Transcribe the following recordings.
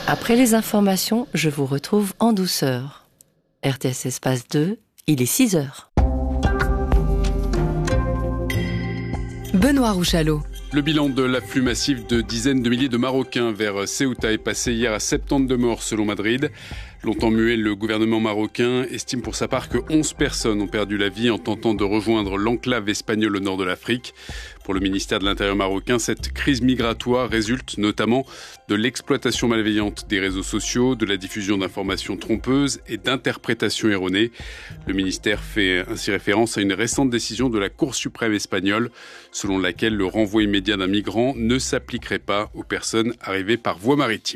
Après les informations, je vous retrouve en douceur. RTS Espace 2, il est 6h. Benoît Rouchalot. Le bilan de l'afflux massif de dizaines de milliers de Marocains vers Ceuta est passé hier à 72 morts selon Madrid. Longtemps muet, le gouvernement marocain estime pour sa part que 11 personnes ont perdu la vie en tentant de rejoindre l'enclave espagnole au nord de l'Afrique. Pour le ministère de l'Intérieur marocain, cette crise migratoire résulte notamment de l'exploitation malveillante des réseaux sociaux, de la diffusion d'informations trompeuses et d'interprétations erronées. Le ministère fait ainsi référence à une récente décision de la Cour suprême espagnole, selon laquelle le renvoi immédiat d'un migrant ne s'appliquerait pas aux personnes arrivées par voie maritime.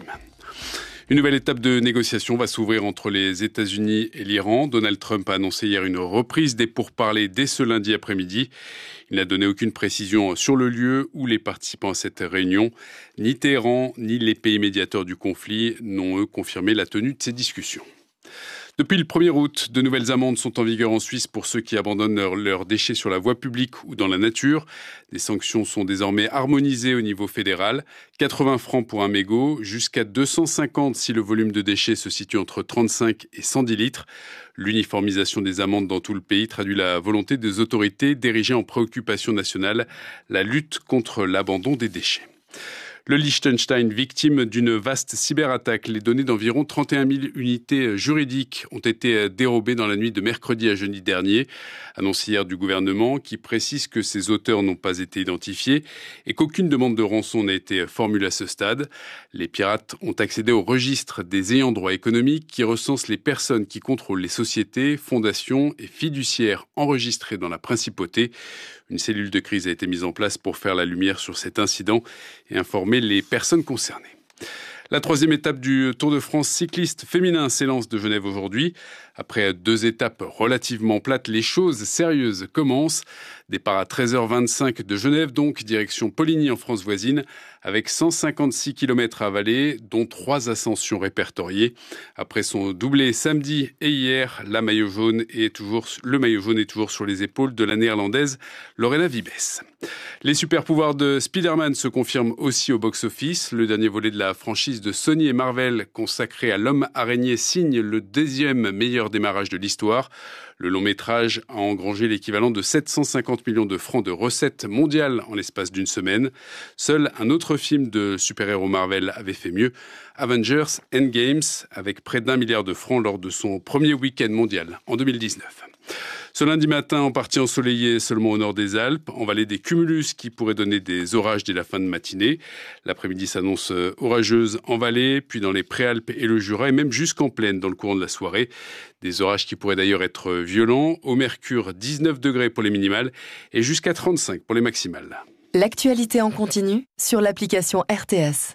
Une nouvelle étape de négociation va s'ouvrir entre les États-Unis et l'Iran. Donald Trump a annoncé hier une reprise des pourparlers dès ce lundi après-midi. Il n'a donné aucune précision sur le lieu ou les participants à cette réunion. Ni Téhéran, ni les pays médiateurs du conflit n'ont, eux, confirmé la tenue de ces discussions. Depuis le 1er août, de nouvelles amendes sont en vigueur en Suisse pour ceux qui abandonnent leurs déchets sur la voie publique ou dans la nature. Les sanctions sont désormais harmonisées au niveau fédéral. 80 francs pour un mégot, jusqu'à 250 si le volume de déchets se situe entre 35 et 110 litres. L'uniformisation des amendes dans tout le pays traduit la volonté des autorités d'ériger en préoccupation nationale la lutte contre l'abandon des déchets. Le Liechtenstein, victime d'une vaste cyberattaque. Les données d'environ 31 000 unités juridiques ont été dérobées dans la nuit de mercredi à jeudi dernier. Annonce hier du gouvernement qui précise que ces auteurs n'ont pas été identifiés et qu'aucune demande de rançon n'a été formulée à ce stade. Les pirates ont accédé au registre des ayants droit économiques qui recense les personnes qui contrôlent les sociétés, fondations et fiduciaires enregistrées dans la principauté. Une cellule de crise a été mise en place pour faire la lumière sur cet incident et informer les personnes concernées. La troisième étape du Tour de France cycliste féminin s'élance de Genève aujourd'hui. Après 2 étapes relativement plates, les choses sérieuses commencent. Départ à 13h25 de Genève, donc direction Poligny en France voisine, avec 156 km à avaler, dont 3 ascensions répertoriées. Après son doublé samedi et hier, le maillot jaune est toujours sur les épaules de la néerlandaise Lorena Wiebes. Les super pouvoirs de Spider-Man se confirment aussi au box-office. Le dernier volet de la franchise de Sony et Marvel consacré à l'homme araignée signe le 2e meilleur démarrage de l'histoire. Le long métrage a engrangé l'équivalent de 750 millions de francs de recettes mondiales en l'espace d'une semaine. Seul un autre film de super-héros Marvel avait fait mieux, Avengers Endgame, avec près d'1 milliard de francs lors de son premier week-end mondial en 2019. Ce lundi matin, en partie ensoleillé seulement au nord des Alpes, en vallée des cumulus qui pourraient donner des orages dès la fin de matinée. L'après-midi s'annonce orageuse en vallée, puis dans les Préalpes et le Jura, et même jusqu'en plaine dans le courant de la soirée. Des orages qui pourraient d'ailleurs être violents. Au mercure, 19 degrés pour les minimales et jusqu'à 35 pour les maximales. L'actualité en continu sur l'application RTS.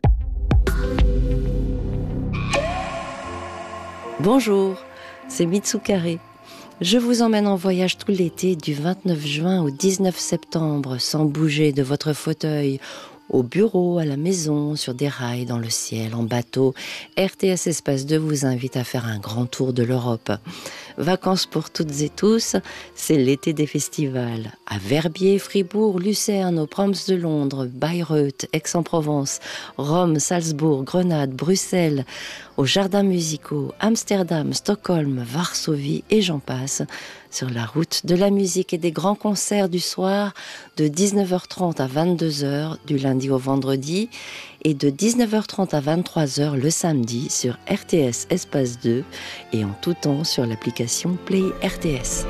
Bonjour, c'est Mitsukare. Je vous emmène en voyage tout l'été du 29 juin au 19 septembre, sans bouger de votre fauteuil, au bureau, à la maison, sur des rails, dans le ciel, en bateau. RTS Espace 2 vous invite à faire un grand tour de l'Europe. Vacances pour toutes et tous, c'est l'été des festivals. À Verbier, Fribourg, Lucerne, aux Proms de Londres, Bayreuth, Aix-en-Provence, Rome, Salzbourg, Grenade, Bruxelles, aux jardins musicaux, Amsterdam, Stockholm, Varsovie et j'en passe. Sur la route de la musique et des grands concerts du soir de 19h30 à 22h du lundi au vendredi et de 19h30 à 23h le samedi sur RTS Espace 2 et en tout temps sur l'application Play RTS.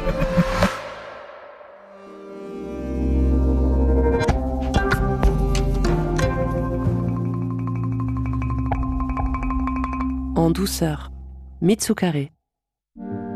En douceur, Mitsukare.